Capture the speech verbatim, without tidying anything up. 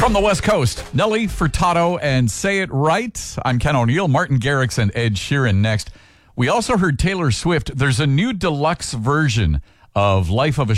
From the West Coast, Nelly Furtado and Say It Right. I'm Ken O'Neill, Martin Garrix, and Ed Sheeran next. We also heard Taylor Swift. There's a new deluxe version of Life of a